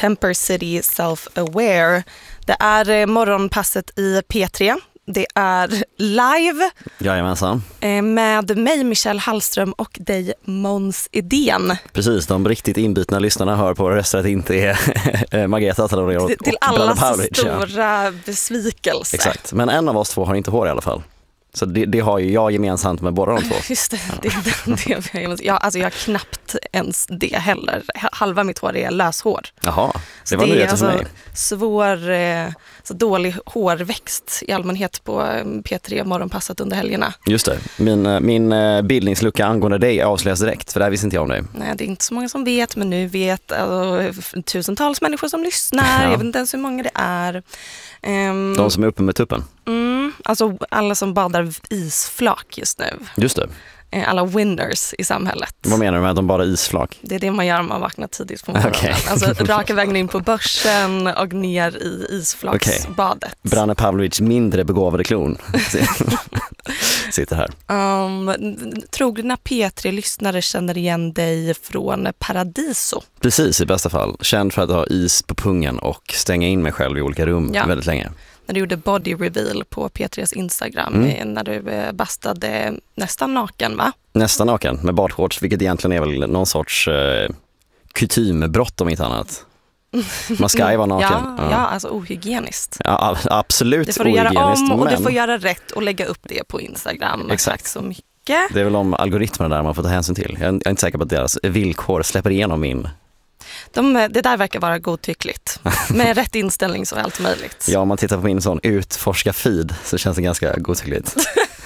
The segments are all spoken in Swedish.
Temper City Self-Aware. Det är morgonpasset i P3. Det är live. Jajamensan. Med mig, Michelle Hallström, och dig, Måns Idén. Precis, de riktigt inbitna lyssnarna hör på röster att det inte är Margareta Taloré och till allas Pavlovic, stora besvikelse. Exakt, men en av oss två har inte hår i alla fall. Så det har ju jag gemensamt med båda de två. Just det. Jag har knappt ens det heller. Halva mitt hår är löshår. Jaha, det var nyheter för mig. Så dålig hårväxt i allmänhet på P3 morgonpasset under helgerna. Just det, min bildningslucka angående dig avslöjas direkt, för det här visste inte jag om dig. Nej, det är inte så många som vet, men nu vet tusentals människor som lyssnar. Ja. Jag vet inte ens hur många det är. De som är uppe med tuppen. Alltså alla som badar isflak just nu. Just det. Alla winners i samhället. Vad menar du med att de badar isflak? Det är det man gör om man vaknar tidigt på morgonen. Okay. Alltså raka vägen in på börsen och ner i isflaksbadet. Okay. Branne Pavlovic mindre begåvade klon sitter här. Trogna P3-lyssnare känner igen dig från Paradiso. Precis, i bästa fall. Känd för att ha is på pungen och stänga in mig själv i olika rum väldigt länge. När du gjorde body reveal på P3s Instagram, när du bastade nästan naken, va? Nästan naken, med badshorts, vilket egentligen är väl någon sorts kutymbrott om inte annat. Man ska ju vara naken. Ja, alltså ohygieniskt. Ja, absolut. Det får du göra om och du får göra rätt och lägga upp det på Instagram. Exakt. Så mycket. Det är väl de algoritmerna där man får ta hänsyn till. Jag är inte säker på att deras villkor släpper igenom min. Det där verkar vara godtyckligt. Med rätt inställning så är allt möjligt. Ja, om man tittar på min sån utforska-feed så känns det ganska godtyckligt.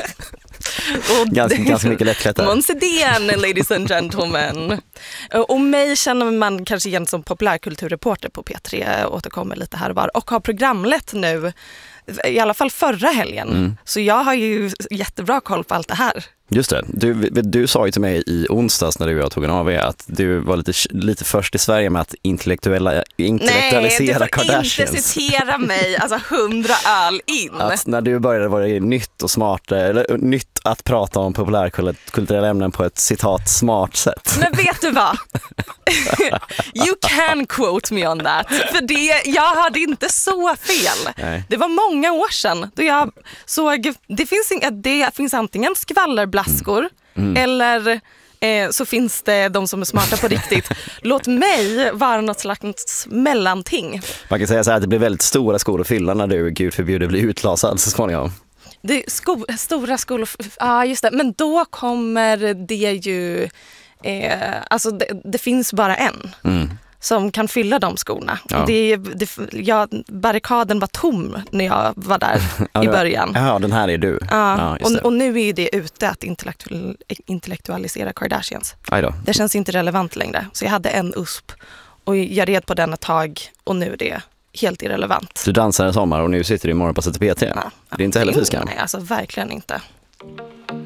ganska mycket lättklätt. Måns Idén, ladies and gentlemen. Och mig känner man kanske igen som populärkulturreporter på P3, återkommer lite här och var. Och har programlett nu, i alla fall förra helgen. Så jag har ju jättebra koll på allt det här. Just det. Du sa ju till mig i onsdags när du och jag tog en AV att du var lite först i Sverige med att intellektualisera Kardashians. Nej, du får inte citera mig, alltså 100 öl in. Att när du började var det nytt och smart, eller nytt att prata om populärkulturella ämnen på ett citat smart sätt. Men vet du vad? You can quote me on that. För jag hade inte så fel. Nej. Det var många år sedan då jag såg, det finns antingen skvallerblaskor eller så finns det de som är smarta på riktigt. Låt mig vara något slags mellanting. Man kan säga så här att det blir väldigt stora skor att fylla när du, gud förbjuder, blir utlasad så småningom. Stora skolor, just det. Men då kommer det ju, alltså det finns bara en som kan fylla de skorna. Ja. Barrikaden var tom när jag var där i början. Ja, den här är du. Ja, och nu är det ute att intellektualisera Kardashians. Det känns inte relevant längre. Så jag hade en USP och jag red på den ett tag och nu är det helt irrelevant. Du dansar en sommar och nu sitter du i morgonpasset till P3. Det är inte heller fyskam. Nej, alltså verkligen inte.